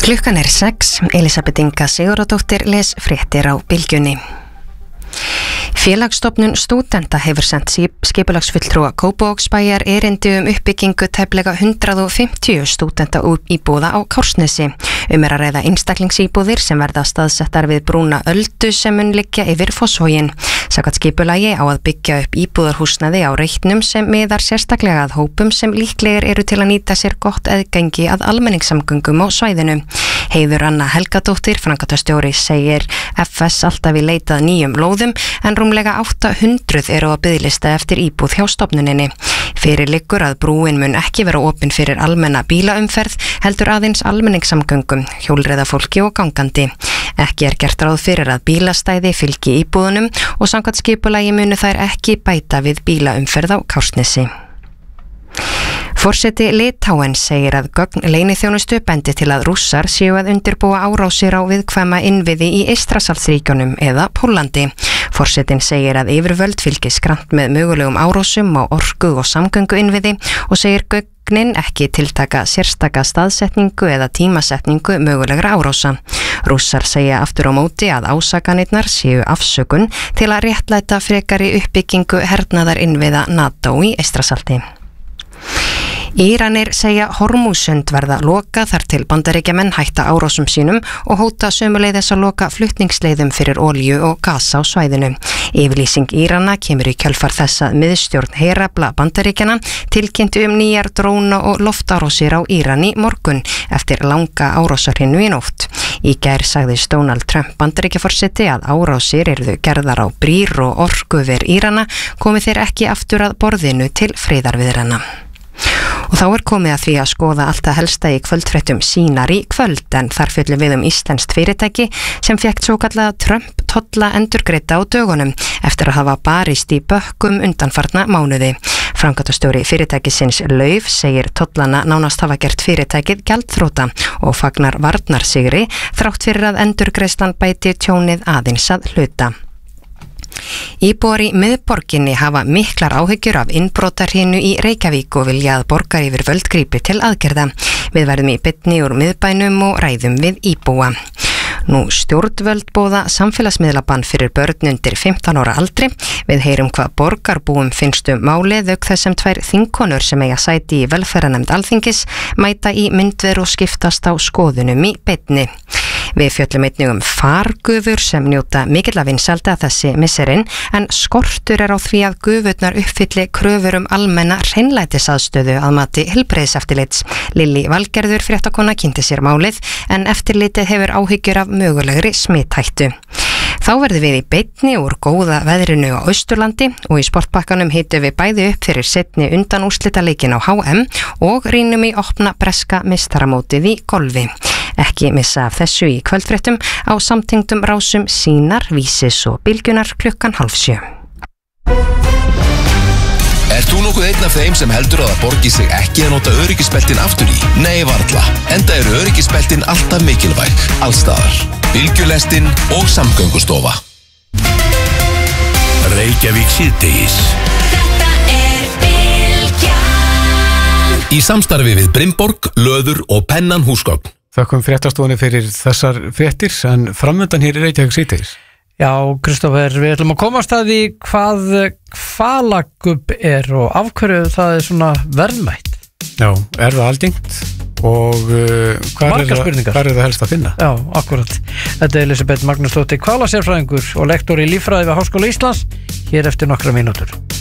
Klukkan 6, Elisabeth Inga Sigurðardóttir les fréttir á Bylgjunni. Félagsstofnun stúdenta hefur sent skipulagsfulltrúa Kópavogsbæjar erindi uppbyggingu tæplega 150 stúdenta íbúða á Kársnesi. Er að ræða einstaklingsíbúðir sem verða staðsettar við brúna Öldu sem mun liggja yfir Fossvoginn. Samkvæmt skipulagi á að byggja upp íbúðarhúsnæði á reitnum sem miðar sérstaklega að hópum sem líklegir eru til að nýta sér gott aðgengi að almenningssamgöngum á svæðinu. Heiður Anna Helgadóttir, framkvæmdastjóri, segir FS alltaf í leitað nýjum lóðum en rúmlega 800 eru á biðlista eftir íbúð hjá stofnuninni. Fyrir liggur að brúin mun ekki vera opin fyrir almenna bílaumferð, heldur aðeins almenningssamgöngum, hjólreiðafólki og gangandi. Ekki gert ráð fyrir að bílastæði fylgi íbúðunum og samkvæmt skipulagi munu þær ekki bæta við bílaumferð á Kársnesi. Forseti Litáens segir að gögn leyniþjónustu bendi til að Rússar séu að undirbúa árásir á viðkvæma innviði í Eystrasaltsríkjunum eða Póllandi. Forsetinn segir að yfirvöld fylgist grannt með mögulegum árásum á orku og samgöngu innviði og segir gögnin ekki tiltaka sérstaka staðsetningu eða tímasetningu mögulegra árása. Rússar segja aftur á móti að ásakanirnar séu afsökun til að réttlæta frekari uppbyggingu hernaðar innviða NATO í Eystrasalti. Íranir segja Hormúzsund verða loka þar til Bandaríkjamenn hætta árásum sínum og hóta sömuleiðis að loka flutningsleiðum fyrir olíu og gas á svæðinu. Yfirlýsing Írana kemur í kjölfar þess að miðstjórn herafla Bandaríkjanna tilkynnti nýjar dróna og loftárásir á Íran í morgun eftir langa árásarhinu í nótt. Í gær sagðist Donald Trump Bandaríkjaforseti að árásir yrðu gerðar á brýr og orkuver Írana komi þeir ekki aftur að borðinu til friðarviðræðna. Og þá komið að því að skoða allt að helsta í kvöldfréttum Sínar í kvöld en þar fjöllum við íslenskt fyrirtæki sem fékk svokallaða Trump-tolla endurgreidda á dögunum eftir að hafa barist í bökkum undanfarna mánuði. Framkvæmdastjóri fyrirtækisins Lauf segir tollana nánast hafa gert fyrirtækið gjaldþrota og fagnar varnarsigri þrátt fyrir að endurgreiðslan bæti tjónið aðeins að hluta. Íbúar í miðborginni hafa miklar áhyggjur af innbrotarhinu í Reykjavík og vilja að borgaryfirvöld grípi til aðgerða. Við verðum í beinni úr miðbænum og ræðum við íbúa. Nú stjórnvöld boða samfélagsmiðlabann fyrir börn undir 15 ára aldri. Við heyrum hvað borgarbúum finnst málið auk þess sem 2 þingkonur sem eiga sæti í velferðarnefnd Alþingis mæta í myndver og skiptast á skoðunum í beinni. Við fjöllum einnig fargufur sem njóta mikilla vinsælda þessi misserinn en skortur á því að gufurnar uppfylli kröfur almenna hreinlætisaðstöðu að mati heilbrigðiseftirlits. Lillý Valgerður fréttakona kynnti sér málið en eftirlitið hefur áhyggjur af mögulegri smithættu. Þá verðum við í beinni úr góða veðrinu á Austurlandi og í sportbakkanum hitum við bæði upp fyrir seinni undanúrslitaleikin á HM og rýnum í opna breska meistaramótið í golfi. Ekki missa af þessu í kvöldfréttum á samtengdum rásum Sínar, Vísis og Bylgjunar klukkan 6:30. Ert þú nokkuð einn af þeim sem heldur að það borgi sig ekki að nota öryggisbeltin aftur í? Nei, varla. Enda eru öryggisbeltin alltaf mikilvæg, allstaðar. Bylgjulestin og Samgöngustofa. Reykjavík síðdegis. Þetta Bylgjan. Í samstarfi við Brimborg, Löður og Pennan húsgögn. Þakkum fréttastofunni fyrir þessar fréttir en framöndan hér í Reykjavík síðdegis. Já, Kristófer, við ætlum að komast að því hvað hvalagubb og af hverju það svona verðmætt. Já, það algengt og hvað er það helst að finna? Já, akkurat. Þetta Elisabeth Magnúsdóttir, hvalasérfræðingur og lektor í líffræði við Háskóla Íslands, hér eftir nokkra mínútur.